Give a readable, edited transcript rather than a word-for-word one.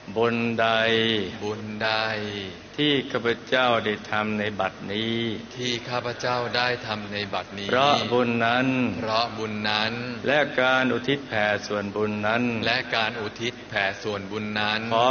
บุญใดบุญใดที่ข้าพเจ้าได้ทำในบัดนี้ที่ข้าพเจ้าได้ทำในบัดนี้เพราะบุญนั้นและการอุทิศแผ่ส่วนบุญนั้นและการอุทิศแผ่ส่วนบุญนั้นขอ